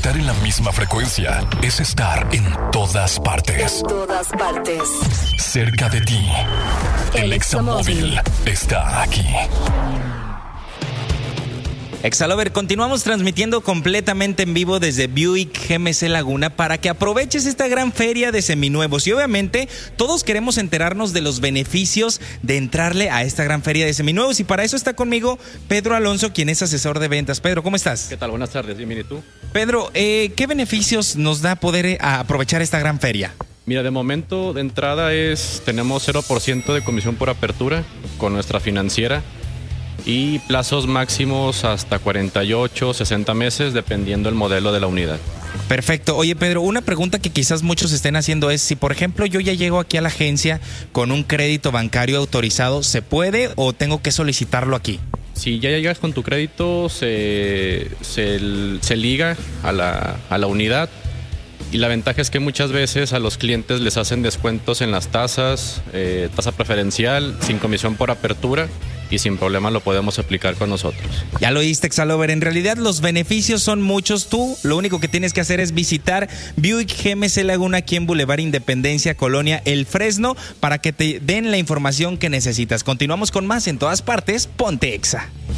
Estar en la misma frecuencia es estar en todas partes. En todas partes. Cerca de ti. El Examóvil está aquí. Exalover, continuamos transmitiendo completamente en vivo desde Buick GMC Laguna para que aproveches esta gran feria de seminuevos. Y obviamente todos queremos enterarnos de los beneficios de entrarle a esta gran feria de seminuevos. Y para eso está conmigo Pedro Alonso, quien es asesor de ventas. Pedro, ¿cómo estás? ¿Qué tal? Buenas tardes, bien, ¿y tú? Pedro, ¿qué beneficios nos da poder aprovechar esta gran feria? Mira, de momento de entrada tenemos 0% de comisión por apertura con nuestra financiera. Y plazos máximos hasta 48, 60 meses, dependiendo del modelo de la unidad. Perfecto. Oye, Pedro, una pregunta que quizás muchos estén haciendo es, si por ejemplo yo ya llego aquí a la agencia con un crédito bancario autorizado, ¿se puede o tengo que solicitarlo aquí? Si ya llegas con tu crédito, se liga a la unidad. Y la ventaja es que muchas veces a los clientes les hacen descuentos en las tasas, tasa preferencial, sin comisión por apertura, y sin problema lo podemos aplicar con nosotros. Ya lo oíste, Exalover. En realidad los beneficios son muchos. Tú lo único que tienes que hacer es visitar Buick GMC Laguna aquí en Boulevard Independencia, Colonia El Fresno, para que te den la información que necesitas. Continuamos con más en todas partes. Ponte Exa.